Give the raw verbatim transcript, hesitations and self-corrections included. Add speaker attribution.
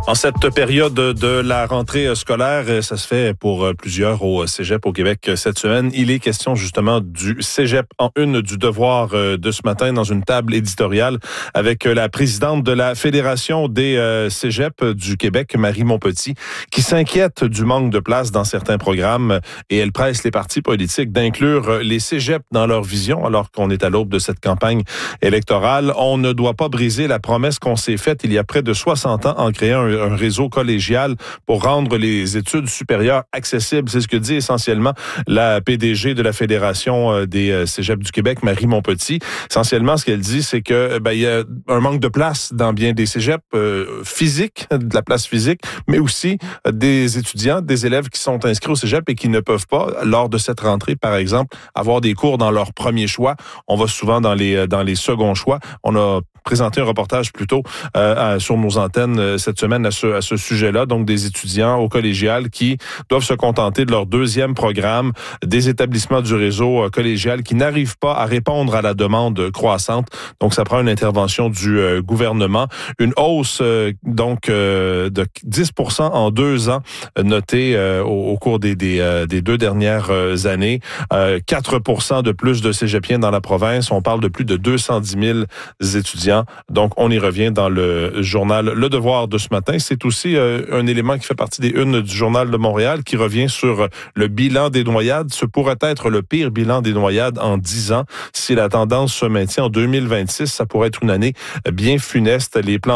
Speaker 1: En cette période de la rentrée scolaire, ça se fait pour plusieurs au Cégep au Québec cette semaine. Il est question justement du Cégep en une du Devoir de ce matin dans une table éditoriale avec la présidente de la Fédération des Cégeps du Québec, Marie Montpetit, qui s'inquiète du manque de place dans certains programmes et elle presse les partis politiques d'inclure les Cégeps dans leur vision alors qu'on est à l'aube de cette campagne électorale. On ne doit pas briser la promesse qu'on s'est faite il y a près de soixante ans en créant un un réseau collégial pour rendre les études supérieures accessibles. C'est ce que dit essentiellement la P D G de la Fédération des Cégeps du Québec, Marie Montpetit. Essentiellement, ce qu'elle dit, c'est que ben, il y a un manque de place dans bien des cégeps euh, physiques, de la place physique, mais aussi des étudiants, des élèves qui sont inscrits au cégep et qui ne peuvent pas, lors de cette rentrée, par exemple, avoir des cours dans leur premier choix. On va souvent dans les dans les seconds choix. On a présenté un reportage plus tôt euh, sur nos antennes euh, cette semaine à ce, à ce sujet-là, donc des étudiants au collégial qui doivent se contenter de leur deuxième programme, des établissements du réseau euh, collégial qui n'arrivent pas à répondre à la demande croissante. Donc, ça prend une intervention du euh, gouvernement. Une hausse euh, donc euh, de dix pour cent en deux ans notée euh, au, au cours des, des, euh, des deux dernières euh, années. Euh, quatre pour cent de plus de cégepiens dans la province. On parle de plus de deux cent dix mille étudiants. Donc, on y revient dans le journal Le Devoir de ce matin. C'est aussi euh, un élément qui fait partie des unes du Journal de Montréal qui revient sur le bilan des noyades. Ce pourrait être le pire bilan des noyades en dix ans. Si la tendance se maintient en deux mille vingt-six, ça pourrait être une année bien funeste. Les plans